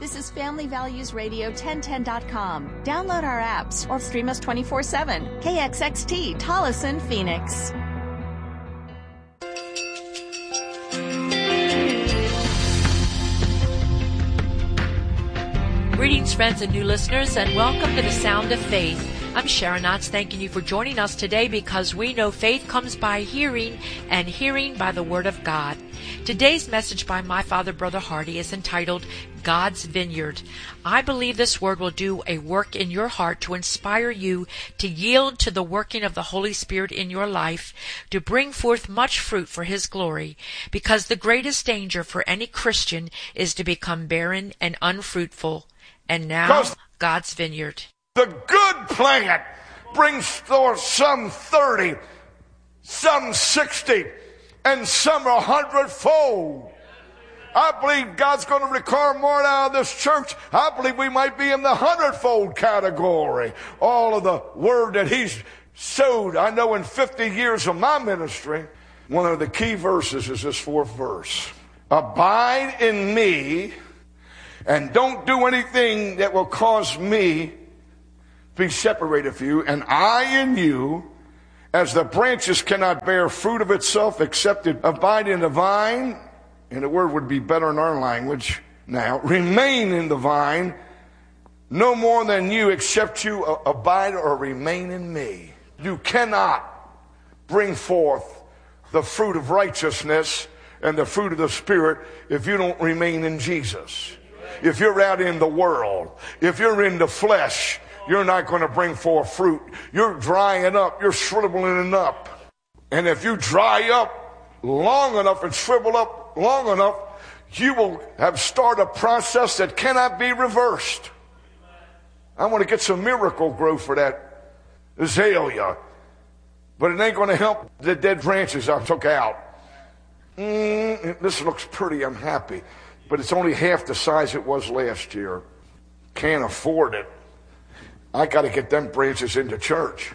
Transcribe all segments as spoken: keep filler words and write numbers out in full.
This is Family Values Radio ten ten dot com. Download our apps or stream us twenty-four seven. K X X T, Tolleson, Phoenix. Greetings, friends and new listeners, and welcome to the Sound of Faith. I'm Sharon Knotts, thanking you for joining us today because we know faith comes by hearing, and hearing by the Word of God. Today's message by my father, Brother Hardy, is entitled God's Vineyard. I believe this word will do a work in your heart to inspire you to yield to the working of the Holy Spirit in your life, to bring forth much fruit for His glory, because the greatest danger for any Christian is to become barren and unfruitful. And now, God's Vineyard. The good plant brings forth some thirty, some sixty, and some a hundredfold. I believe God's going to require more out of this church. I believe we might be in the hundredfold category. All of the word that He's sowed. I know in fifty years of my ministry, one of the key verses is this fourth verse. Abide in me, and don't do anything that will cause me to be separated from you, and I in you, as the branches cannot bear fruit of itself except it abide in the vine, and the word would be better in our language now, remain in the vine, no more than you except you abide or remain in me. You cannot bring forth the fruit of righteousness and the fruit of the Spirit if you don't remain in Jesus. If you're out in the world, if you're in the flesh, you're not going to bring forth fruit. You're drying up. You're shriveling up. And if you dry up long enough and shrivel up long enough, you will have started a process that cannot be reversed. I want to get some miracle growth for that azalea, but it ain't going to help the dead branches I took out. Mm, this looks pretty. I'm happy. But it's only half the size it was last year. Can't afford it. I got to get them branches into church.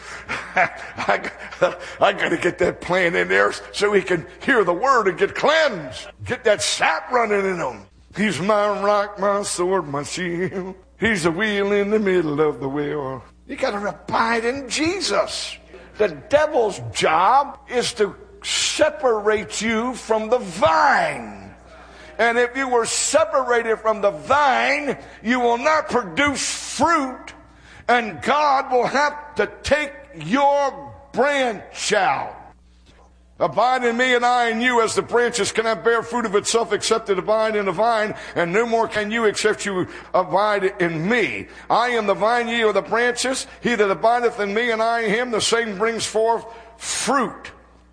I, I got to get that plant in there so he can hear the word and get cleansed. Get that sap running in him. He's my rock, my sword, my shield. He's the wheel in the middle of the wheel. You got to abide in Jesus. The devil's job is to separate you from the vine. And if you were separated from the vine, you will not produce fruit, and God will have to take your branch out. Abide in me and I in you, as the branches cannot bear fruit of itself except it abide in the vine, and no more can you except you abide in me. I am the vine, ye are the branches. He that abideth in me and I in him, the same brings forth fruit,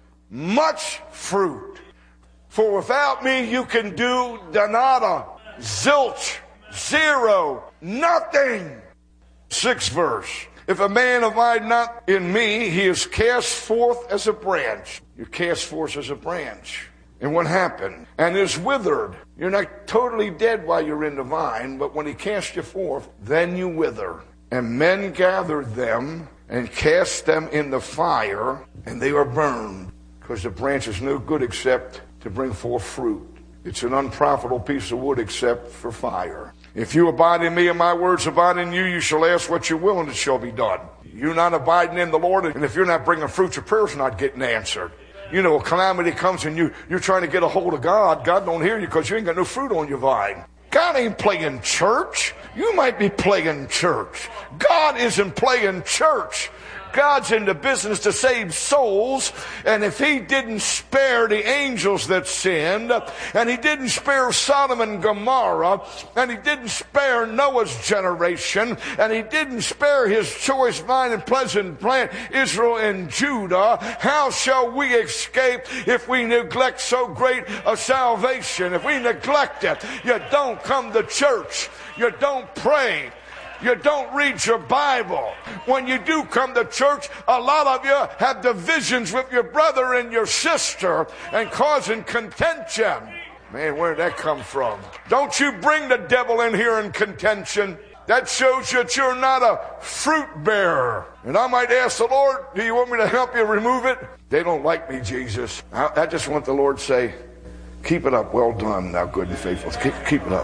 much fruit. For without me you can do nada, zilch, zero, nothing. Sixth verse. If a man abide not in me, he is cast forth as a branch. You're cast forth as a branch. And what happened? And is withered. You're not totally dead while you're in the vine, but when he casts you forth, then you wither. And men gathered them and cast them in the fire, and they are burned. Because the branch is no good except to bring forth fruit. It's an unprofitable piece of wood except for fire. If you abide in me and my words abide in you, you shall ask what you will and it shall be done. You're not abiding in the Lord, and if you're not bringing fruit, your prayer's not getting answered. You know, a calamity comes and you, you're trying to get a hold of God. God don't hear you because you ain't got no fruit on your vine. God ain't playing church. You might be playing church. God isn't playing church. God's in the business to save souls, and if he didn't spare the angels that sinned, and he didn't spare Sodom and Gomorrah, and he didn't spare Noah's generation, and he didn't spare his choice vine and pleasant plant, Israel and Judah, how shall we escape if we neglect so great a salvation? If we neglect it, you don't come to church, you don't pray, you don't read your Bible. When you do come to church, a lot of you have divisions with your brother and your sister and causing contention. Man, where did that come from? Don't you bring the devil in here in contention. That shows you that you're not a fruit bearer. And I might ask the Lord, do you want me to help you remove it? They don't like me, Jesus. I, I just want the Lord to say, keep it up. Well done, thou good and faithful. Keep, keep it up.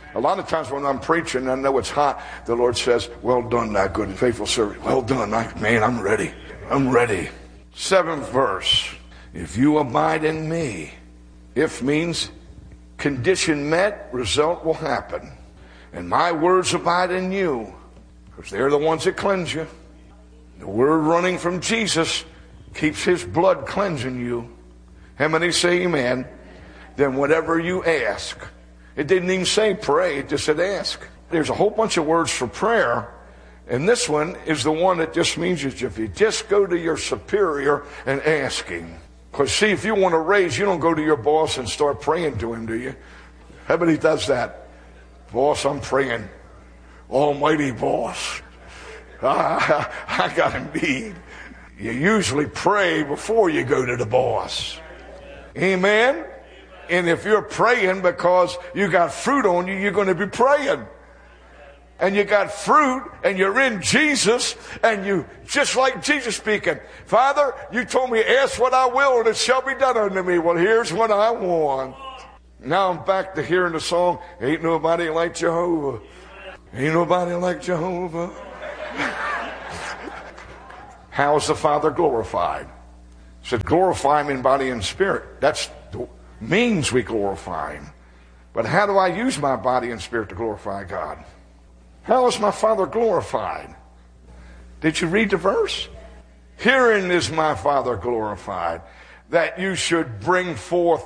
A lot of times when I'm preaching, I know it's hot, the Lord says, well done, thou good and faithful servant. Well done, I, man, I'm ready. I'm ready. Seventh verse. If you abide in me, if means condition met, result will happen. And my words abide in you, because they're the ones that cleanse you. The word running from Jesus keeps his blood cleansing you. How many say amen? Then whatever you ask. It didn't even say pray, it just said ask. There's a whole bunch of words for prayer, and this one is the one that just means that if you just go to your superior and ask him. Because see, if you want to raise, you don't go to your boss and start praying to him, do you? How many does that? Boss, I'm praying. Almighty boss. I, I got a need. You usually pray before you go to the boss. Amen? And if you're praying because you got fruit on you, you're going to be praying. And you got fruit, and you're in Jesus, and you, just like Jesus speaking, Father, you told me, ask what I will, and it shall be done unto me. Well, here's what I want. Now I'm back to hearing the song, ain't nobody like Jehovah. Ain't nobody like Jehovah. How is the Father glorified? He said, glorify him in body and spirit. That's the means we glorify him. But how do I use my body and spirit to glorify God? How is my Father glorified? Did you read the verse? Herein is my Father glorified, that you should bring forth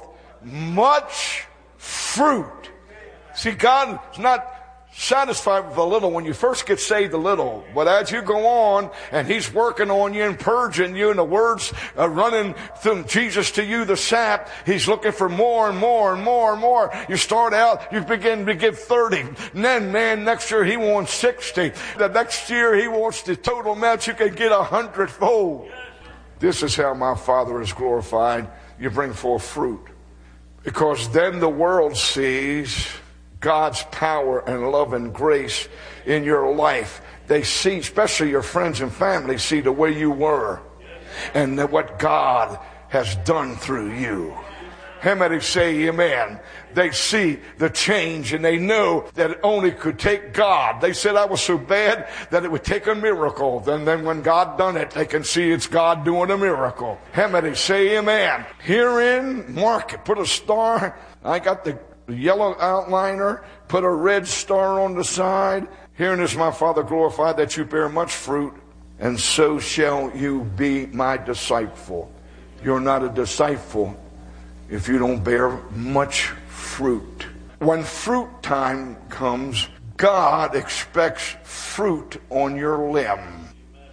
much fruit. See, God is not satisfied with a little. When you first get saved, a little. But as you go on, and he's working on you and purging you, and the words are running from Jesus to you, the sap, he's looking for more and more and more and more. You start out, you begin to give thirty. And then, man, next year he wants sixty. The next year he wants the total amount you can get a hundredfold. This is how my Father is glorified. You bring forth fruit. Because then the world sees God's power and love and grace in your life. They see, especially your friends and family, see the way you were and what God has done through you. How many say amen? They see the change, and they know that it only could take God. They said I was so bad that it would take a miracle. Then, then when God done it, they can see it's God doing a miracle. How many say amen? Herein, mark it, put a star. I got the yellow outliner, put a red star on the side. Herein is my Father glorified, that you bear much fruit, and so shall you be my disciple. You're not a disciple if you don't bear much fruit. When fruit time comes, God expects fruit on your limb.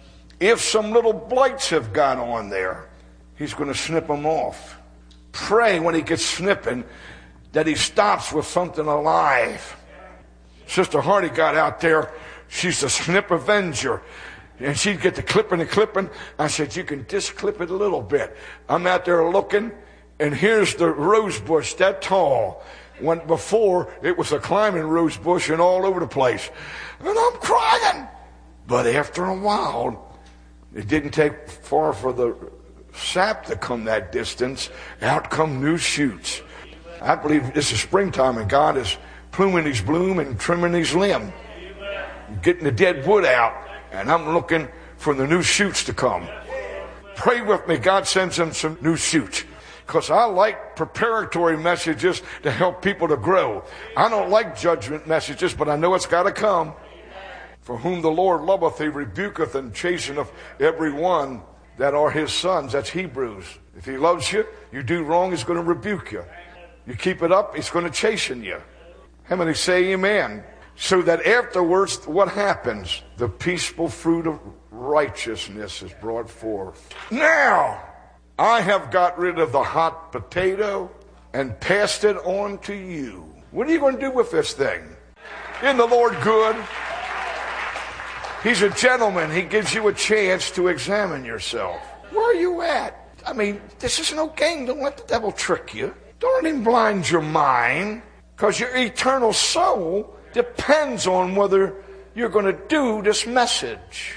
If some little blights have got on there, he's going to snip them off. Pray when he gets snipping that he stops with something alive. Sister Hardy got out there. She's a snip avenger. And she'd get the clipping and clipping. I said, you can just clip it a little bit. I'm out there looking, and here's the rose bush that tall. When before, it was a climbing rose bush and all over the place. And I'm crying. But after a while, it didn't take far for the sap to come that distance. Out come new shoots. I believe this is springtime, and God is pluming his bloom and trimming his limb. Getting the dead wood out, and I'm looking for the new shoots to come. Pray with me, God sends them some new shoots. Because I like preparatory messages to help people to grow. I don't like judgment messages, but I know it's got to come. For whom the Lord loveth, he rebuketh and chasteneth every one that are his sons. That's Hebrews. If he loves you, you do wrong, he's going to rebuke you. You keep it up, he's going to chasten you. How many say amen? So that afterwards, what happens? The peaceful fruit of righteousness is brought forth. Now, I have got rid of the hot potato and passed it on to you. What are you going to do with this thing? Isn't the Lord good? He's a gentleman. He gives you a chance to examine yourself. Where are you at? I mean, this is no game. Don't let the devil trick you. Don't let him blind your mind, because your eternal soul depends on whether you're going to do this message.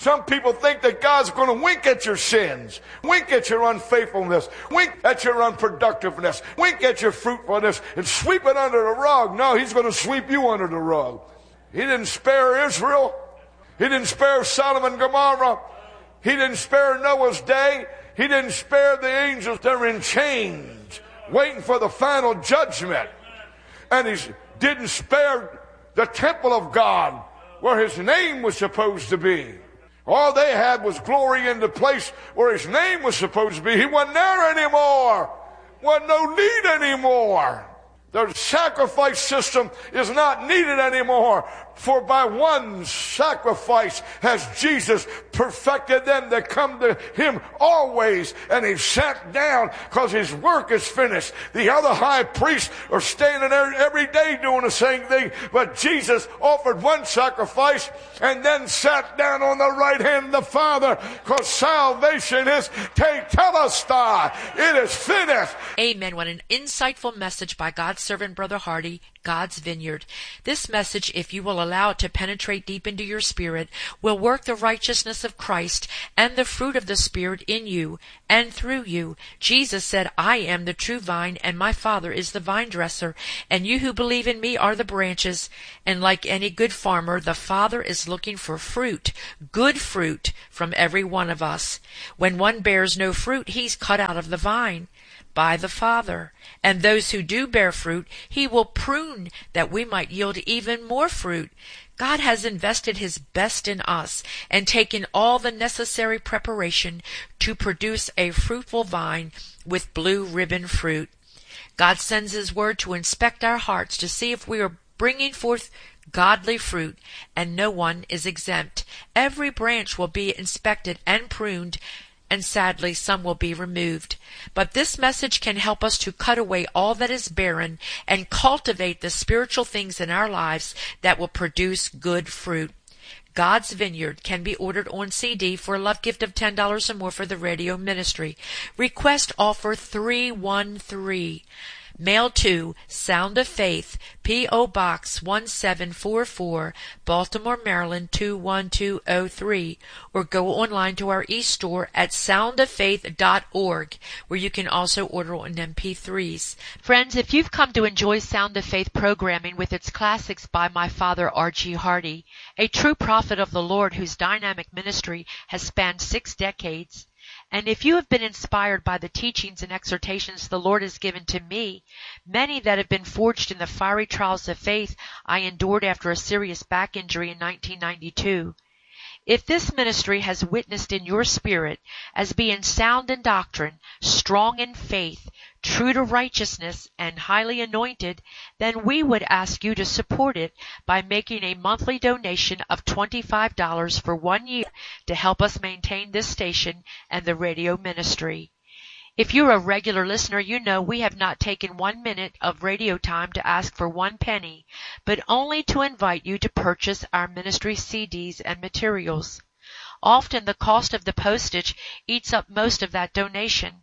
Some people think that God's going to wink at your sins, wink at your unfaithfulness, wink at your unproductiveness, wink at your fruitfulness, and sweep it under the rug. No, he's going to sweep you under the rug. He didn't spare Israel. He didn't spare Sodom and Gomorrah. He didn't spare Noah's day. He didn't spare the angels. They're in chains, waiting for the final judgment. And he didn't spare the temple of God, where his name was supposed to be. All they had was glory in the place where his name was supposed to be. He wasn't there anymore. Wasn't no need anymore. The sacrifice system is not needed anymore. For by one sacrifice has Jesus perfected them that come to him always. And he sat down because his work is finished. The other high priests are standing there every day doing the same thing. But Jesus offered one sacrifice and then sat down on the right hand of the Father, because salvation is tetelestai. It is finished. Amen. What an insightful message by God's servant, Brother Hardy, God's Vineyard. This message, if you will allow it to penetrate deep into your spirit, will work the righteousness of Christ and the fruit of the Spirit in you and through you. Jesus said, I am the true vine, and my Father is the vine dresser, and you who believe in me are the branches. And like any good farmer, the Father is looking for fruit, good fruit, from every one of us. When one bears no fruit, he's cut out of the vine by the Father. And those who do bear fruit, he will prune that we might yield even more fruit. God has invested his best in us and taken all the necessary preparation to produce a fruitful vine with blue ribbon fruit. God sends his word to inspect our hearts to see if we are bringing forth godly fruit, and no one is exempt. Every branch will be inspected and pruned, and sadly some will be removed. But this message can help us to cut away all that is barren and cultivate the spiritual things in our lives that will produce good fruit. God's Vineyard can be ordered on C D for a love gift of ten dollars or more for the radio ministry. Request offer three one three. Mail to Sound of Faith, P O. Box one seven four four, Baltimore, Maryland two one two oh three, or go online to our e-store at sound of faith dot org, where you can also order on M P threes. Friends, if you've come to enjoy Sound of Faith programming with its classics by my father, R G Hardy, a true prophet of the Lord whose dynamic ministry has spanned six decades, and if you have been inspired by the teachings and exhortations the Lord has given to me, many that have been forged in the fiery trials of faith I endured after a serious back injury in nineteen ninety-two, if this ministry has witnessed in your spirit as being sound in doctrine, strong in faith, true to righteousness, and highly anointed, then we would ask you to support it by making a monthly donation of twenty-five dollars for one year to help us maintain this station and the radio ministry. If you're a regular listener, you know we have not taken one minute of radio time to ask for one penny, but only to invite you to purchase our ministry C Ds and materials. Often the cost of the postage eats up most of that donation.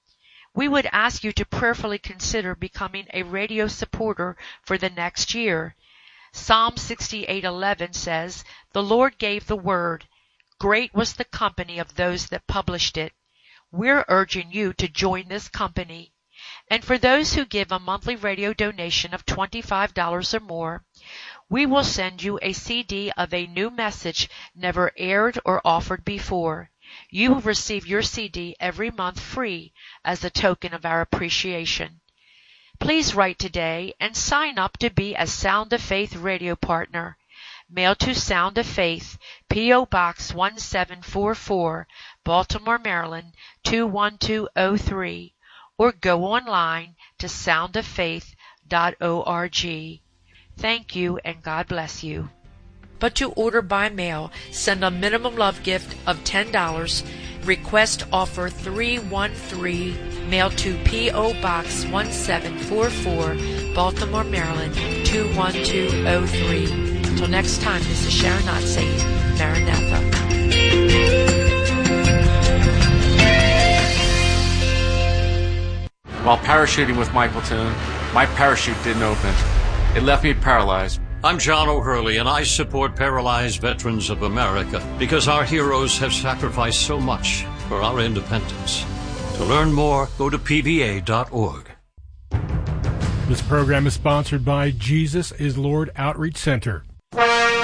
We would ask you to prayerfully consider becoming a radio supporter for the next year. Psalm sixty-eight eleven says, "The Lord gave the word. Great was the company of those that published it." We're urging you to join this company. And for those who give a monthly radio donation of twenty-five dollars or more, we will send you a C D of a new message never aired or offered before. You will receive your C D every month free as a token of our appreciation. Please write today and sign up to be a Sound of Faith radio partner. Mail to Sound of Faith, P O. Box one seven four four, Baltimore, Maryland two one two oh three, or go online to sound of faith dot org. Thank you, and God bless you. But to order by mail, send a minimum love gift of ten dollars. Request offer three one three. Mail to P O. Box one seven four four, Baltimore, Maryland two one two oh three. Until next time, this is Sharon Knott saying, Maranatha. While parachuting with Michael Toon, my parachute didn't open. It left me paralyzed. I'm John O'Hurley, and I support Paralyzed Veterans of America because our heroes have sacrificed so much for our independence. To learn more, go to P V A dot org. This program is sponsored by Jesus is Lord Outreach Center.